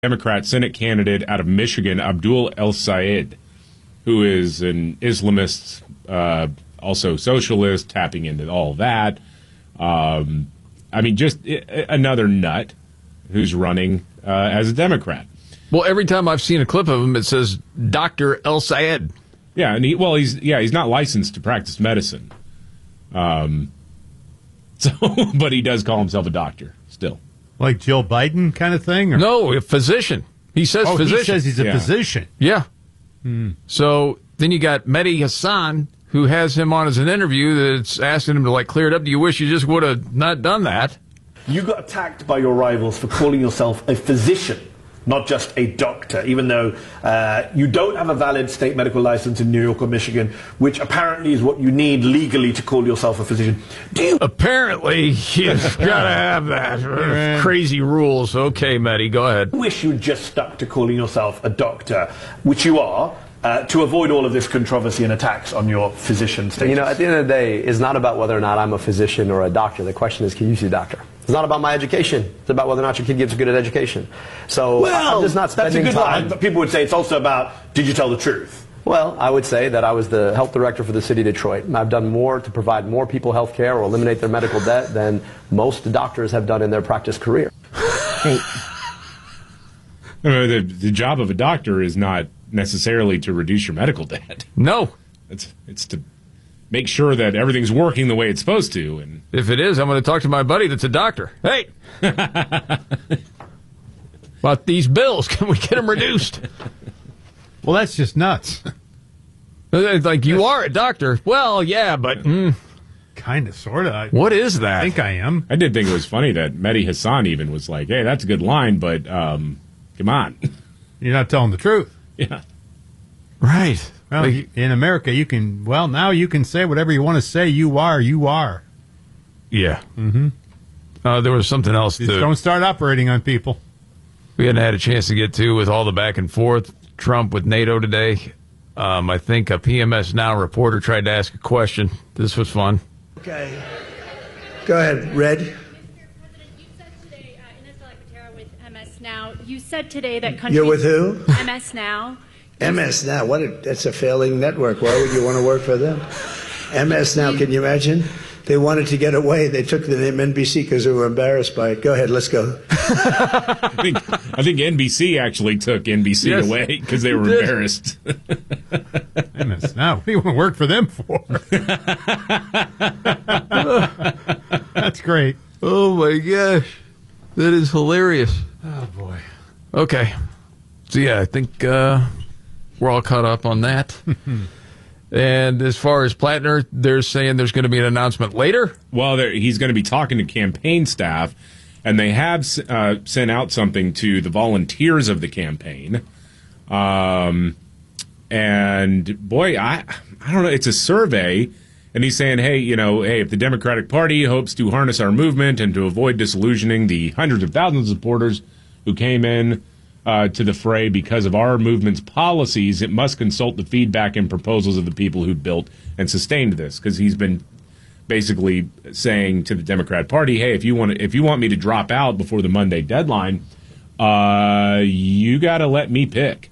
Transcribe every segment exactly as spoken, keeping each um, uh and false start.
Democrat Senate candidate out of Michigan, Abdul El Sayed, who is an Islamist, uh, also socialist, tapping into all that. Um, I mean, just I- another nut who's running uh, as a Democrat. Well, every time I've seen a clip of him, it says Doctor El Sayed. Yeah, and he, well, he's yeah, he's not licensed to practice medicine. Um, so, but he does call himself a doctor still. Like Jill Biden kind of thing? Or? No, a physician. He says oh, physician. he says he's a Yeah. physician. Yeah. Hmm. So then you got Mehdi Hassan, who has him on as an interview that's asking him to, like, clear it up. Do you wish you just would have not done that? You got attacked by your rivals for calling yourself a physician, not just a doctor, even though uh, you don't have a valid state medical license in New York or Michigan, which apparently is what you need legally to call yourself a physician. Do you Apparently, you've got to have that. Crazy rules. Okay, Mehdi, go ahead. wish you'd just stuck to calling yourself a doctor, which you are, uh, to avoid all of this controversy and attacks on your physician status? You know, at the end of the day, it's not about whether or not I'm a physician or a doctor. The question is, can you see a doctor? It's not about my education. It's about whether or not your kid gets a good education. So well, I'm just not that's a spending good time. line, but people would say it's also about, did you tell the truth? Well, I would say that I was the health director for the city of Detroit, and I've done more to provide more people health care or eliminate their medical debt than most doctors have done in their practice career. Well, the, the job of a doctor is not necessarily to reduce your medical debt. No. It's it's to make sure that everything's working the way it's supposed to. And If it is, I'm going to talk to my buddy that's a doctor. Hey! About these bills, can we get them reduced? Well, that's just nuts. It's like, you are a doctor. Well, yeah, but mm, Kind of, sort of. what is that? I think I am. I did think it was funny that Mehdi Hassan even was like, "Hey, that's a good line, but um, come on." You're not telling the truth. Yeah. Right. Well, Like, you- in America, you can, well, now you can say whatever you want to say. You are, you are. yeah. Mm-hmm. Uh, there was something else Just too. don't start operating on people. We hadn't had a chance to get to with all the back and forth. Trump with NATO today. Um, I think a P M S Now reporter tried to ask a question. This was fun. Okay. Go ahead, Red. Mister President, you said today, uh, Ines Alacatera with M S Now, you said today that countries... You're with who? M S Now. M S Now. What? A, that's a failing network. Why would you want to work for them? M S Now. Can you imagine? They wanted to get away. They took the name N B C because they were embarrassed by it. Go ahead. Let's go. I think I think N B C actually took N B C Yes, away because they were did. embarrassed. M S now. What do you want to work for them for? That's great. Oh, my gosh. That is hilarious. Oh, boy. Okay. So, yeah, I think uh, we're all caught up on that. And as far as Plattner, they're saying there's going to be an announcement later. Well, there- he's going to be talking to campaign staff, and they have uh, sent out something to the volunteers of the campaign. Um, and boy, I I don't know. It's a survey, and he's saying, hey, you know, hey, if the Democratic Party hopes to harness our movement and to avoid disillusioning the hundreds of thousands of supporters who came in uh, to the fray because of our movement's policies, it must consult the feedback and proposals of the people who built and sustained this. Because he's been basically saying to the Democrat Party, hey, if you want if you want me to drop out before the Monday deadline, uh, you got to let me pick.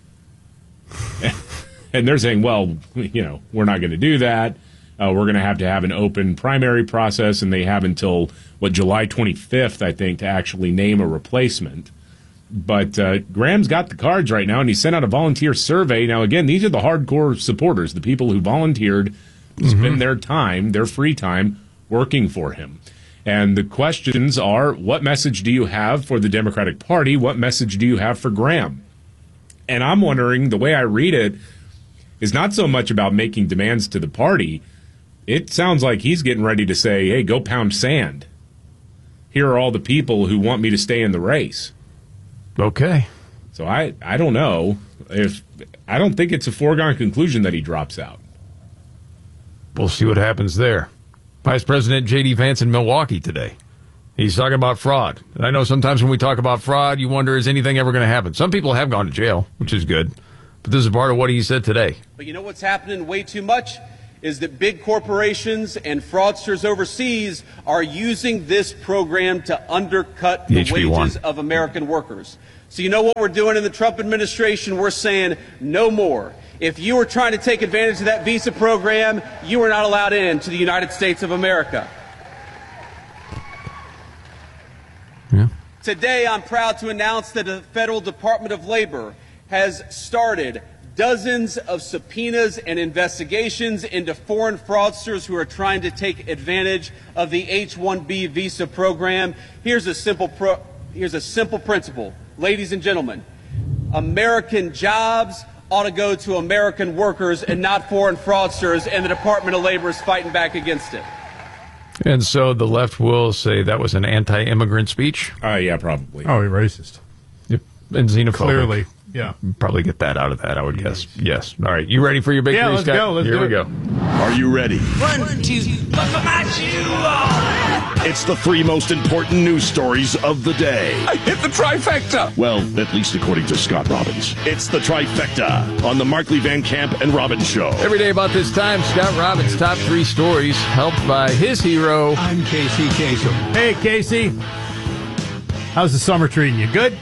And they're saying, well, you know, we're not going to do that. Uh, we're going to have to have an open primary process, and they have until, what, July twenty-fifth, I think, to actually name a replacement. But uh, Graham's got the cards right now, and he sent out a volunteer survey. Now, again, these are the hardcore supporters, the people who volunteered to spend their time, their free time, working for him. And the questions are, what message do you have for the Democratic Party? What message do you have for Graham? And I'm wondering, the way I read it is not so much about making demands to the party. It sounds like he's getting ready to say, hey, go pound sand. Here are all the people who want me to stay in the race. Okay. So I, I don't know if I don't think it's a foregone conclusion that he drops out. We'll see what happens there. Vice President J D. Vance in Milwaukee today. He's talking about fraud. And I know sometimes when we talk about fraud, you wonder, is anything ever going to happen? Some people have gone to jail, which is good. But this is part of what he said today. But you know what's happening way too much is that big corporations and fraudsters overseas are using this program to undercut the H B one. wages of American workers. So you know what we're doing in the Trump administration? We're saying no more. If you were trying to take advantage of that visa program, you are not allowed in to the United States of America. Yeah. Today, I'm proud to announce that the Federal Department of Labor has started dozens of subpoenas and investigations into foreign fraudsters who are trying to take advantage of the H one B visa program. Here's a simple pro- here's a simple principle. Ladies and gentlemen, American jobs ought to go to American workers and not foreign fraudsters, and the Department of Labor is fighting back against it. And so the left will say that was an anti-immigrant speech. Uh, yeah, probably. Oh, racist. Yep. And xenophobic. Clearly. Yeah. Probably get that out of that, I would guess. Yes. All right. You ready for your big Yeah, three, let's Scott? go. Let's Here do we it. go. Are you ready? One, two, buckle my shoe. It's the three most important news stories of the day. I hit the trifecta. Well, at least according to Scott Robbins. It's the trifecta on the Markley Van Camp and Robbins Show. Every day about this time, Scott Robbins' top three stories, helped by his hero. I'm Casey Kasem. Hey, Casey. How's the summer treating you? Good?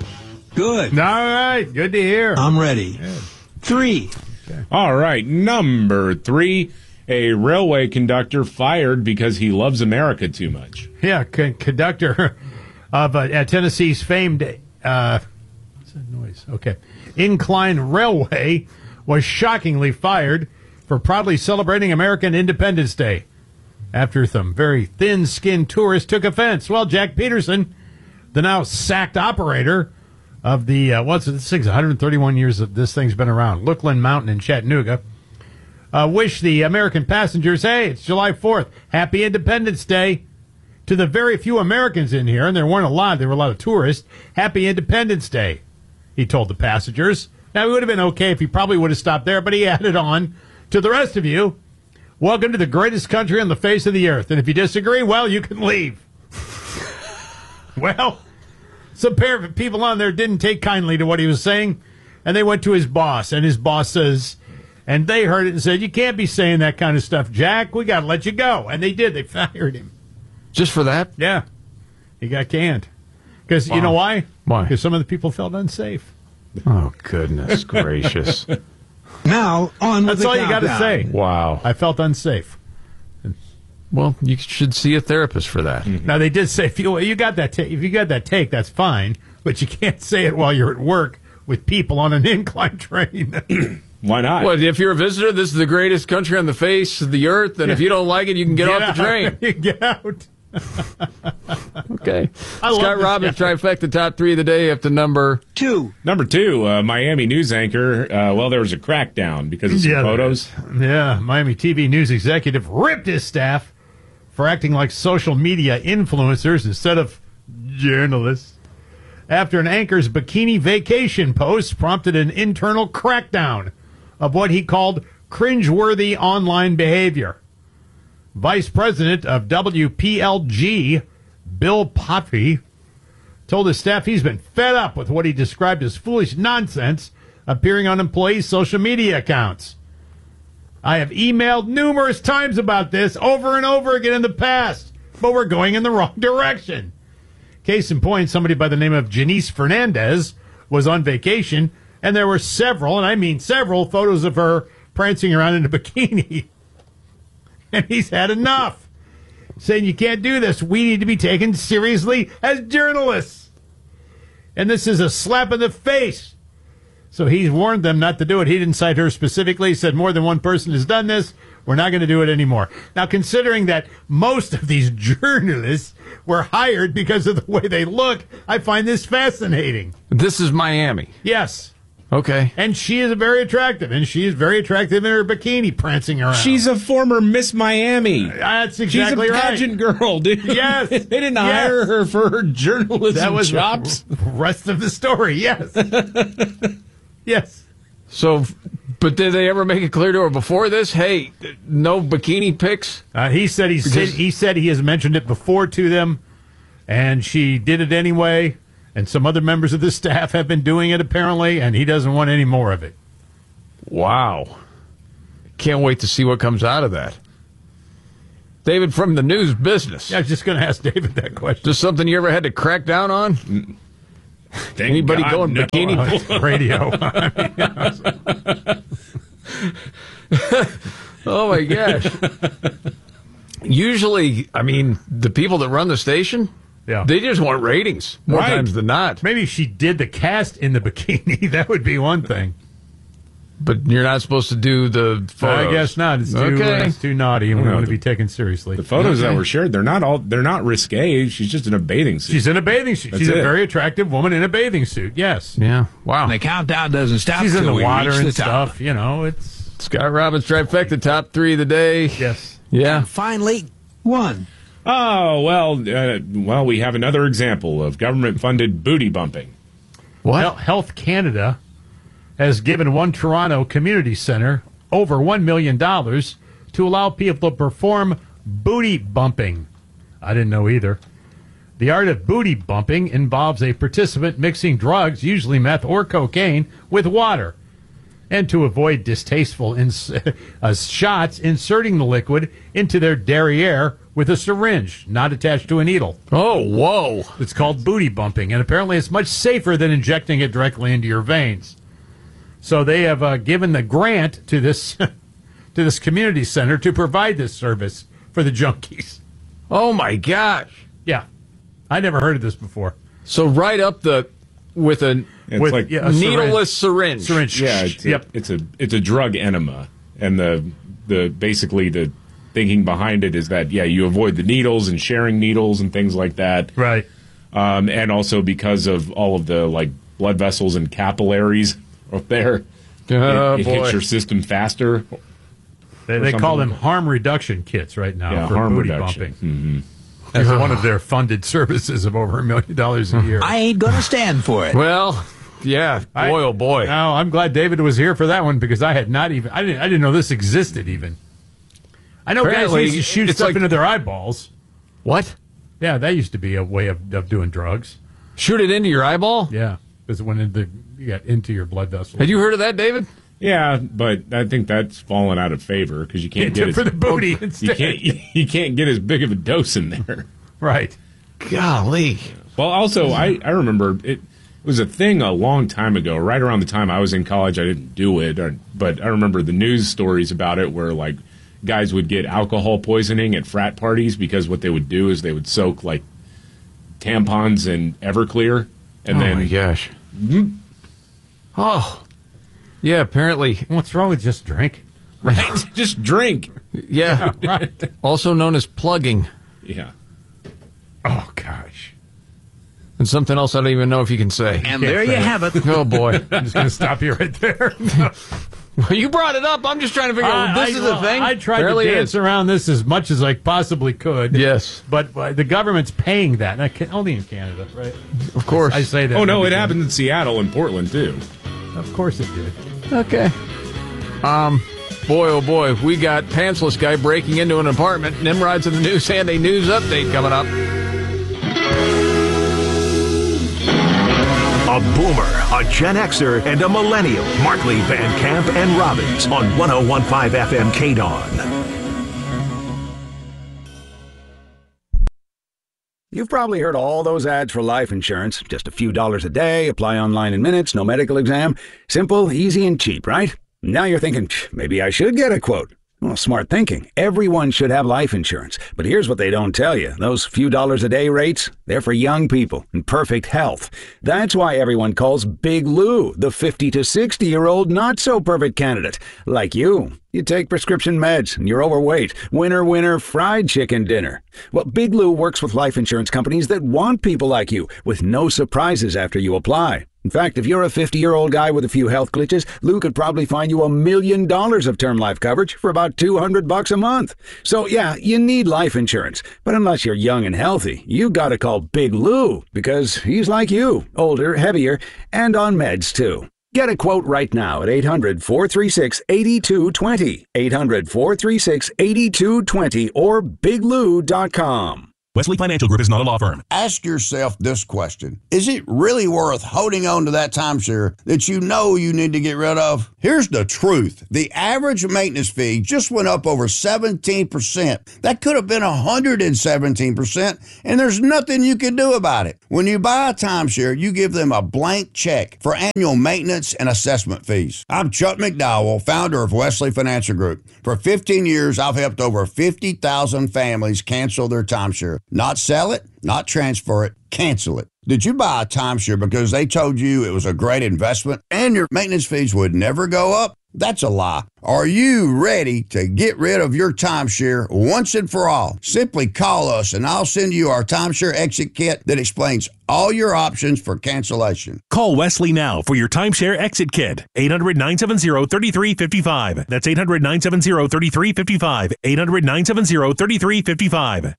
Good. All right. Good to hear. I'm ready. Good. Three. Okay. All right. Number three, a railway conductor fired because he loves America too much. Yeah, con- conductor of uh, at Tennessee's famed, uh, what's that noise? Okay. Incline Railway was shockingly fired for proudly celebrating American Independence Day after some very thin-skinned tourists took offense. Well, Jack Peterson, the now sacked operator of the, uh, what's it, this thing's one hundred thirty-one years of this thing's been around, Lookout Mountain in Chattanooga, uh, wish the American passengers, hey, it's July fourth, happy Independence Day. To the very few Americans in here, and there weren't a lot, there were a lot of tourists, happy Independence Day, he told the passengers. Now, it would have been okay if he probably would have stopped there, but he added on, to the rest of you, welcome to the greatest country on the face of the earth, and if you disagree, well, you can leave. Well, some pair of people on there didn't take kindly to what he was saying, and they went to his boss, and his boss says, and they heard it and said, you can't be saying that kind of stuff, Jack. We got to let you go. And they did. They fired him. Just for that? Yeah. He got canned. Because, Wow. you know why? Why? Because some of the people felt unsafe. Oh, goodness gracious. Now, on with That's the all you got to countdown. say. Wow. I felt unsafe. Well, you should see a therapist for that. Mm-hmm. Now, they did say, if you, you got that ta- if you got that take, that's fine. But you can't say it while you're at work with people on an incline train. Why not? Well, if you're a visitor, this is the greatest country on the face of the earth, and if you don't like it, you can get, Get off the train. out. Get out. Okay. I love Scott this Robbins, guy. trifecta top three of the day up to number Two. Number two, uh, Miami news anchor. Uh, well, there was a crackdown because of some Yeah, photos. Yeah, Miami T V news executive ripped his staff for acting like social media influencers instead of journalists after an anchor's bikini vacation post prompted an internal crackdown of what he called cringeworthy online behavior. Vice President of W P L G, Bill Potvy, told his staff he's been fed up with what he described as foolish nonsense appearing on employees' social media accounts. I have emailed numerous times about this over and over again in the past, but we're going in the wrong direction. Case in point, somebody by the name of Janice Fernandez was on vacation, and there were several, and I mean several, photos of her prancing around in a bikini. And he's had enough, saying you can't do this. We need to be taken seriously as journalists. And this is a slap in the face. So he's warned them not to do it. He didn't cite her specifically. He said more than one person has done this. We're not going to do it anymore. Now, considering that most of these journalists were hired because of the way they look, I find this fascinating. This is Miami. Yes. Okay. And she is very attractive, and she is very attractive in her bikini prancing around. She's a former Miss Miami. That's exactly She's a right. pageant girl, dude. Yes. They didn't Yes. hire her for her journalism That was chops. the rest of the story, yes. Yes. So, but did they ever make it clear to her before this? Hey, no bikini pics? Uh, he said he said Because- he said he has mentioned it before to them, and she did it anyway. And some other members of the staff have been doing it apparently, and he doesn't want any more of it. Wow. Can't wait to see what comes out of that. David, from the news business. Yeah, I was just going to ask David that question. Just something you ever had to crack down on? Thank Anybody God, going no. bikini? Radio. Oh my gosh. Usually, I mean, the people that run the station, Yeah. they just want ratings more Right. times than not. Maybe she did the cast in the bikini. That would be one thing. But you're not supposed to do the photos. I guess not. It's too, Okay. uh, it's too naughty, and we No, want to the- be taken seriously. The photos Okay. that were shared, they're not all they're not risque. She's just in a bathing suit. She's in a bathing suit. That's She's a it. very attractive woman in a bathing suit. Yes. Yeah. Wow. The countdown doesn't stop She's in till the we water reach and the top. stuff. You know, it's Scott Robbins trifecta, top three of the day. yes. Yeah. Finally, one. Oh well, uh, well we have another example of government-funded booty bumping. What? Hel- Health Canada has given one Toronto community center over one million dollars to allow people to perform booty bumping. I didn't know either. The art of booty bumping involves a participant mixing drugs, usually meth or cocaine, with water. And to avoid distasteful ins- uh, shots, inserting the liquid into their derriere with a syringe, not attached to a needle. Oh, whoa. It's called booty bumping, and apparently it's much safer than injecting it directly into your veins. So they have uh, given the grant to this to this community center to provide this service for the junkies. Oh, my gosh. Yeah, I never heard of this before. So right up the, with a It's With like yeah, a needleless syringe. syringe. syringe. yeah, it's Yep. a, it's a it's a drug enema, and the the basically the thinking behind it is that yeah, you avoid the needles and sharing needles and things like that, Right. um, and also because of all of the like blood vessels and capillaries up there, Oh, it, it boy. hits your system faster. They, or they call something them like that. harm reduction kits right now Yeah, for harm booty reduction. bumping. As one of their funded services of over a million dollars a year. I ain't gonna stand for it. Well, yeah. I- Boy, oh, boy. No, I'm glad David was here for that one because I had not even I didn't I didn't know this existed even. I know Apparently, guys used to shoot it's stuff like- into their eyeballs. What? Yeah, that used to be a way of, of doing drugs. Shoot it into your eyeball? Yeah, because it went into you got into your blood vessels. Had you heard of that, David? Yeah, but I think that's fallen out of favor because you can't Yeah, get for as, the booty you instead. can't you can't get as big of a dose in there. Right. Golly. Well, also, I, I remember it, it was a thing a long time ago, right around the time I was in college. I didn't do it, or, but I remember the news stories about it where, like, guys would get alcohol poisoning at frat parties because what they would do is they would soak, like, tampons in Everclear, and Oh, then... my gosh. Oh. Yeah, apparently. What's wrong with just drink? Right? Just drink. Yeah. Right. Also known as plugging. Yeah. Oh gosh. And something else I don't even know if you can say. And there you have it. Oh, boy. I'm just going to stop you right there. Well, you brought it up. I'm just trying to figure out I- this I- is well, a thing. I tried Apparently to it dance is. around this as much as I possibly could. Yes. But uh, the government's paying that. And I can, only in Canada, right? Of course. I say that. Oh, no, every it time. happened in Seattle and Portland, too. Of course it did. Okay. Um, boy, oh boy, we got pantsless guy breaking into an apartment. Nimrod's in the news and a news update coming up. A boomer, a Gen Xer, and a millennial. Markley, Van Camp, and Robbins on one oh one point five F M K D O N. You've probably heard all those ads for life insurance. Just a few dollars a day, apply online in minutes, no medical exam. Simple, easy, and cheap, right? Now you're thinking, maybe I should get a quote. Well, smart thinking. Everyone should have life insurance. But here's what they don't tell you. Those few dollars a day rates, they're for young people in perfect health. That's why everyone calls Big Lou the fifty to sixty-year-old not-so-perfect candidate. Like you. You take prescription meds and you're overweight. Winner, winner, fried chicken dinner. Well, Big Lou works with life insurance companies that want people like you with no surprises after you apply. In fact, if you're a fifty-year-old guy with a few health glitches, Lou could probably find you a million dollars of term life coverage for about two hundred bucks a month. So yeah, you need life insurance. But unless you're young and healthy, you gotta call Big Lou because he's like you, older, heavier, and on meds too. Get a quote right now at eight hundred, four three six, eight two two zero, eight hundred, four three six, eight two two zero, or big lou dot com. Wesley Financial Group is not a law firm. Ask yourself this question. Is it really worth holding on to that timeshare that you know you need to get rid of? Here's the truth. The average maintenance fee just went up over seventeen percent. That could have been one hundred seventeen percent, and there's nothing you can do about it. When you buy a timeshare, you give them a blank check for annual maintenance and assessment fees. I'm Chuck McDowell, founder of Wesley Financial Group. For fifteen years, I've helped over fifty thousand families cancel their timeshare. Not sell it, not transfer it, cancel it. Did you buy a timeshare because they told you it was a great investment and your maintenance fees would never go up? That's a lie. Are you ready to get rid of your timeshare once and for all? Simply call us and I'll send you our timeshare exit kit that explains all your options for cancellation. Call Wesley now for your timeshare exit kit. eight hundred, nine seven zero, three three five five. That's eight hundred, nine seven zero, three three five five. eight hundred, nine seven zero, three three five five.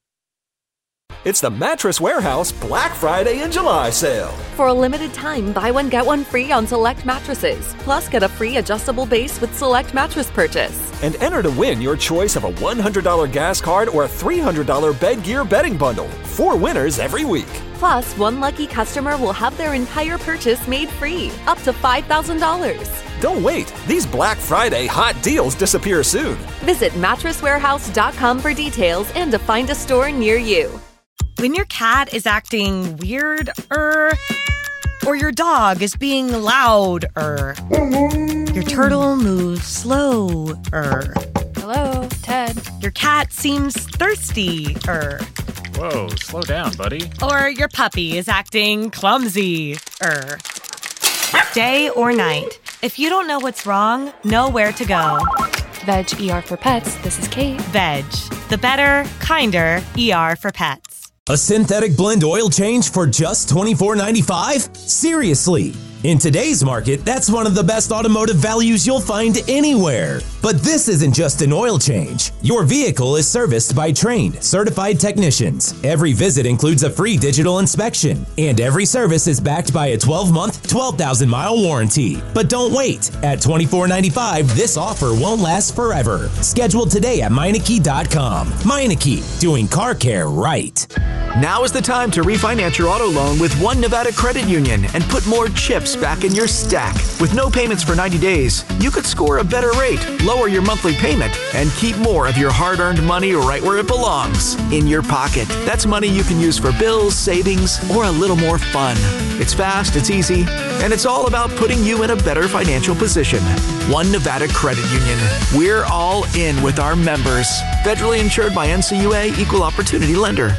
It's the Mattress Warehouse Black Friday and July sale. For a limited time, buy one, get one free on select mattresses. Plus, get a free adjustable base with select mattress purchase. And enter to win your choice of a one hundred dollars gas card or a three hundred dollars bed gear bedding bundle. Four winners every week. Plus, one lucky customer will have their entire purchase made free, up to five thousand dollars. Don't wait. These Black Friday hot deals disappear soon. Visit mattress warehouse dot com for details and to find a store near you. When your cat is acting weird, er, or your dog is being loud, er, your turtle moves slow, er. Hello, Ted. Your cat seems thirsty, er. Whoa, slow down, buddy. Or your puppy is acting clumsy, er. Day or night, if you don't know what's wrong, know where to go. Veg E R for Pets. This is Kate. Veg, the better, kinder E R for pets. A synthetic blend oil change for just twenty-four ninety-five? Seriously. In today's market, that's one of the best automotive values you'll find anywhere. But this isn't just an oil change. Your vehicle is serviced by trained, certified technicians. Every visit includes a free digital inspection. And every service is backed by a twelve-month, twelve thousand mile warranty. But don't wait. At twenty-four ninety-five, this offer won't last forever. Schedule today at Meineke dot com. Meineke, doing car care right. Now is the time to refinance your auto loan with One Nevada Credit Union and put more chips back in your stack. With no payments for ninety days, you could score a better rate, lower your monthly payment, and keep more of your hard-earned money right where it belongs, in your pocket. That's money you can use for bills, savings, or a little more fun. It's fast, it's easy, and it's all about putting you in a better financial position. One Nevada Credit Union. We're all in with our members. Federally insured by N C U A, Equal Opportunity Lender.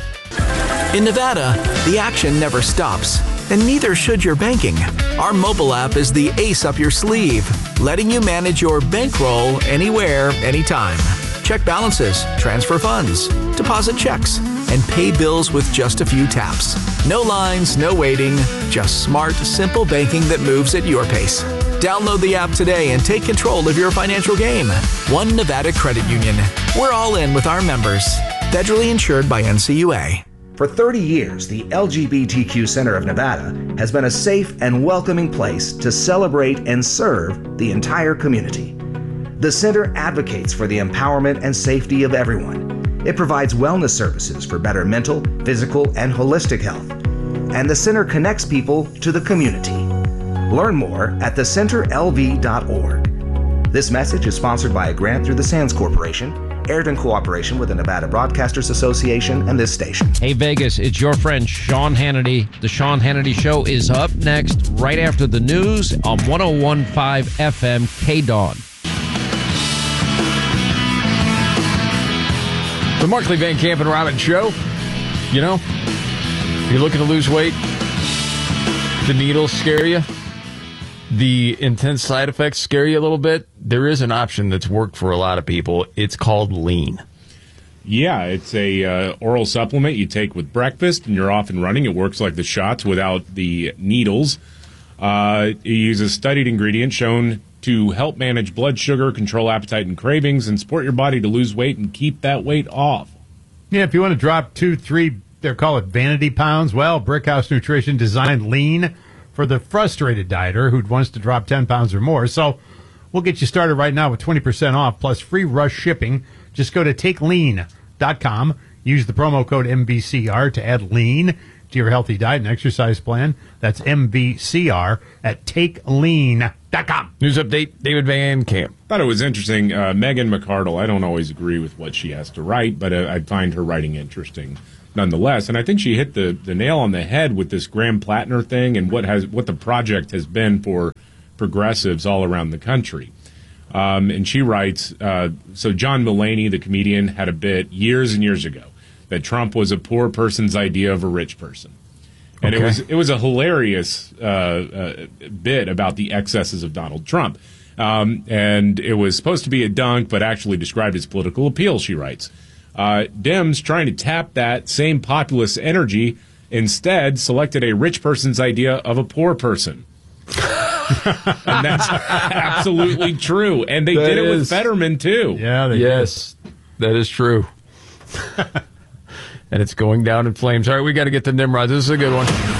In Nevada, the action never stops, and neither should your banking. Our mobile app is the ace up your sleeve, letting you manage your bankroll anywhere, anytime. Check balances, transfer funds, deposit checks, and pay bills with just a few taps. No lines, no waiting, just smart, simple banking that moves at your pace. Download the app today and take control of your financial game. One Nevada Credit Union. We're all in with our members. Federally insured by N C U A. For thirty years, the L G B T Q Center of Nevada has been a safe and welcoming place to celebrate and serve the entire community. The center advocates for the empowerment and safety of everyone. It provides wellness services for better mental, physical, and holistic health. And the center connects people to the community. Learn more at the center L V dot org. This message is sponsored by a grant through the Sands Corporation, aired in cooperation with the Nevada Broadcasters Association and this station. Hey Vegas, it's your friend Sean Hannity. The Sean Hannity Show is up next, right after the news on one oh one point five F M K-Dawn. The Markley Van Camp and Robbins Show. You know, if you're looking to lose weight, the needles scare you, the intense side effects scare you a little bit, there is an option that's worked for a lot of people. It's called Lean. Yeah, it's a uh, oral supplement you take with breakfast, and you're off and running. It works like the shots without the needles. Uh, it uses studied ingredients shown to help manage blood sugar, control appetite and cravings, and support your body to lose weight and keep that weight off. Yeah, if you want to drop two, three, they call it vanity pounds, well, Brickhouse Nutrition designed Lean for the frustrated dieter who wants to drop ten pounds or more. So we'll get you started right now with twenty percent off plus free rush shipping. Just go to take lean dot com, Use the promo code M V C R to add lean to your healthy diet and exercise plan. That's M V C R at take lean dot com. News update, David Van Camp. I thought it was interesting. Uh, Megan McArdle, I don't always agree with what she has to write, but uh, I find her writing interesting nonetheless. And I think she hit the, the nail on the head with this Graham Plattner thing and what has what the project has been for progressives all around the country. Um, and she writes, uh, so John Mulaney, the comedian, had a bit years and years ago that Trump was a poor person's idea of a rich person. And Okay. it was it was a hilarious uh, uh, bit about the excesses of Donald Trump. Um, and it was supposed to be a dunk, but actually described his political appeal, she writes. Uh, Dems, trying to tap that same populist energy, instead selected a rich person's idea of a poor person. And that's absolutely true. And they That did it with is- Fetterman, too. Yeah, they Yes, that is true. And it's going down in flames. All right, we got to get to Nimrod. This is a good one.